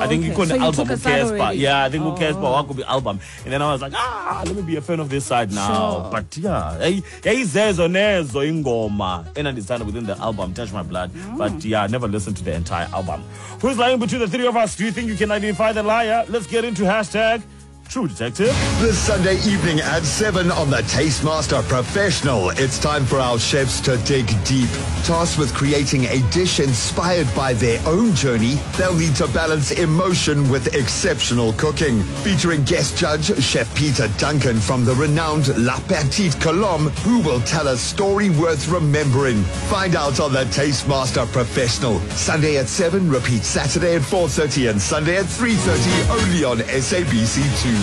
I think you couldn't album Casper. Yeah, I think Oh. could be album. And then I was like, let me be a fan of this side now. Sure. But yeah, zezo nezo ingoma enandithanda within the album Touch My Blood. But yeah, I never listened to the entire album. Who's lying between the three of us? Do you think you can identify the liar? Let's get into hashtag True Detective. This Sunday evening at 7 on the Tastemaster Professional, it's time for our chefs to dig deep. Tasked with creating a dish inspired by their own journey, they'll need to balance emotion with exceptional cooking. Featuring guest judge Chef Peter Duncan from the renowned La Petite Colombe, who will tell a story worth remembering. Find out on the Tastemaster Professional. Sunday at 7, repeat Saturday at 4:30 and Sunday at 3:30, only on SABC2.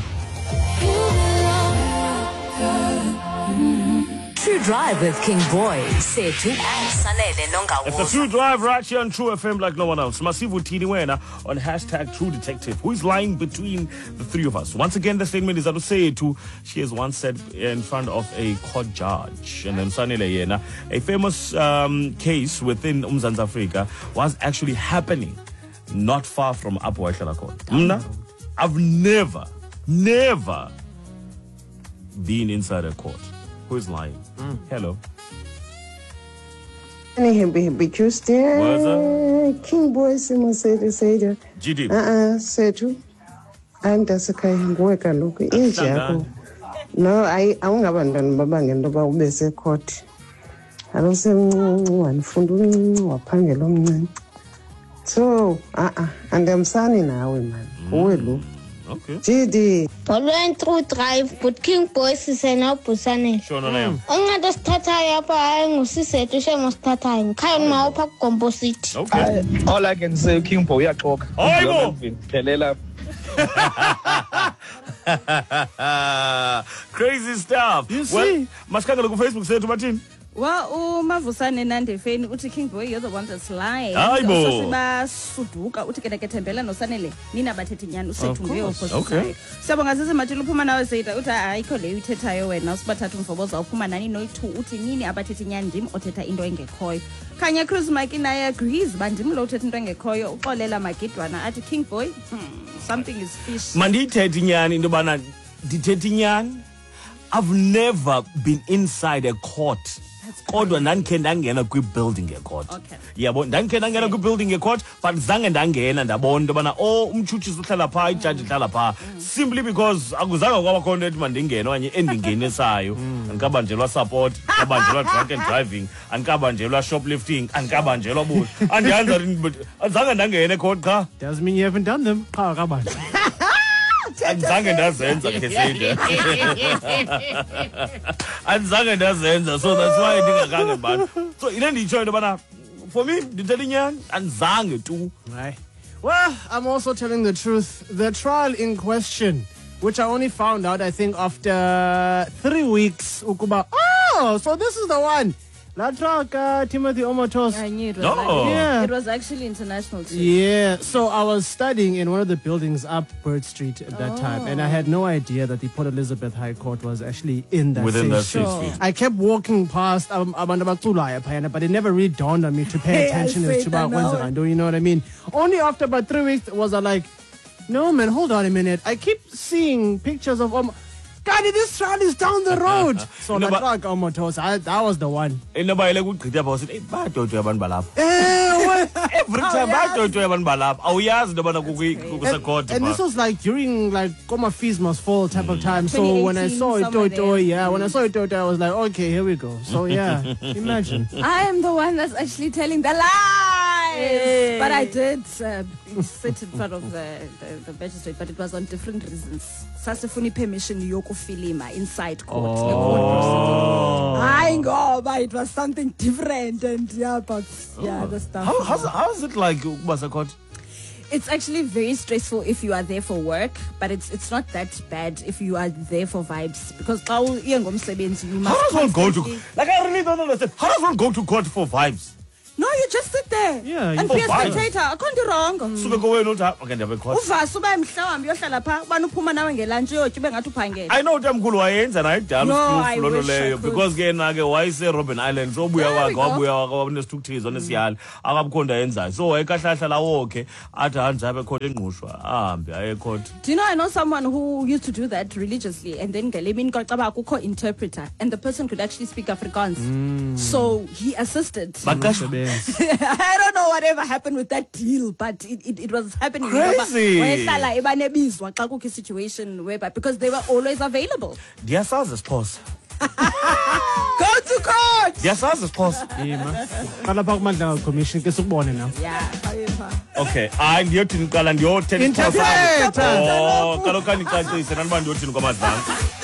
True Drive with King Boy, Setu and Sanele Nonga. It's the True Drive right here on True FM like no one else. Masivu Tini Wena on hashtag True Detective. Who is lying between the three of us? Once again, the statement is to say to she has once said in front of a court judge. And then Sanele Yena, a famous case within Mzansi Africa was actually happening not far from Upper Waishala Court. I've never been inside a court. Who is lying? Hello. Happy Tuesday. What's up? King Boy Simo Sedu. GD. Sedu. Andasakai nguwe kaloku inje yakho. No, awungabantwana babangento ba ubese court. Alusemncinci wanifunda umncinci waphangela omncinci. So, andamsani nawe man. Uwe lo. Okay. GD. Following True Drive, but King Boys is an opusane. Sure, no, no. Ongada stata yapa ngusise shemo stata ngikhaya mawupha composite. Okay. All I can say, King Boy uyaxoka. Hayibo. Phelela. Crazy stuff. You see? Well, masikangela ku Facebook sethu bathini? Well, Mavusane Nandefeni, uti King Boy, you're the one that's lying. Hayibo. Sosiba suduka uti kedekethembela nosanele nina bathethi nyani usethu ngeyo Okay. Siyabonga sisi mathile uphuma nawe Zeta uthi ayikho leyo ithethayo wena usibathatha umfoboza uphuma nani no2 uthi nini abathethi nyani ndim othetha into engekhoyo. Khanya Cruz Mike naye agrees bandim lo uthetha into engekhoyo uxolela Magidwana athi King Boy something is fish. Mandithethi nyani into bana ndithethi nyani. I've never been inside a court. Kodwa ndandikhe ndangena kwi-building nge-court. Okay. Yabo ndandikhe ndangena kwi-building nge-court but zange ndangena ndabona into yobana umtshutshisi uhlala phaa ijaji ihlala phaa simply because akuzange kwaba khona ethi mandingene okanye endingenisayo andikabanjelwa support andikabanjelwa drunk and driving andikabanjelwa shoplifting andikabanjelwa bull azange ndangena e-court qha Doesn't mean you haven't done them. andizange ndazenza khesinje andizange ndazenza so that's why ndingakhange bantu so yile ndiyitshoyo into yobana for me ndithetha inyani andizange tu. Right. Well, I'm also telling the truth. The trial in question, which I only found out, I think, after 3 weeks, ukuba, so this is the one. La Traka, Timothy Omotos. I knew it was No. Yeah. It was actually international too. Yeah, so I was studying in one of the buildings up Bird Street at that time, and I had no idea that the Port Elizabeth High Court was actually in that Within that section. 6 feet. I kept walking past abantu abaculaya phayana, but it never really dawned on me to pay attention as to about you know what I mean? Only after about 3 weeks was I like, no man, hold on a minute. I keep seeing pictures of God, this trial is down the road. So No, but- that was the one. inoba ile kugqitha pha usithi badodoya abantu balapha every time badodoya abantu balapha awuyazi into yobana kusecourt. And this was like during like Koma Fees Must Fall type of time. So when I 2018, saw it, somewhere there. when I saw it, I was like, okay, here we go. So yeah, imagine. I am the one that's actually telling the lies. But I did sit in front of the magistrate, but it was on different reasons. Sasifuni permission yokufilima inside court. The court proceedings. I know, but it was something different, and the stuff. How is it like ukuba secourt? It's actually very stressful if you are there for work, but it's not that bad if you are there for vibes. Because you must How does one go to constantly- like I really don't understand. How does one go to court for vibes? No, you just sit there. Yeah, And you- be a Oh, fine. spectator. I can't do wrong. Sube kowenu uthi okay ndiyabe court. Uvasa ube mhlawumbi uyohlala pha ubani uphuma nawe ngelantshi uyotya ube ngathi uphangele. I know utamkhulu wayenza naye idala No, I uStuff loo nto wish I leyo could. because ke yena ke wayese Robben Island so ubuya There we kwakhe go. wabuya wanesithukuthezi onesiyali akabukho nto ayenzayo so wayekahlahla wokhe athi hanjani abe khona engqushwa ahambe aye court. Do you know, I know someone who used to do that religiously, and then Galemini Kacaba kukho interpreter, and the person could actually speak Afrikaans. So he assisted. Baqasha I don't know whatever happened with that deal, but it was happening. Crazy. Wayehlala ebanebizwa xa kukho situation whereby, because they were always available. ndiyasazi siphosa Go to court! ndiyasazi siphosa Ima. Qala pha kumandla commission ke sikubone na. Yeah, however. okay hayi ndiyothini qala ndiyothetha Interpreter. kaloku khandicacise naniba ndiyothini kwamadlanga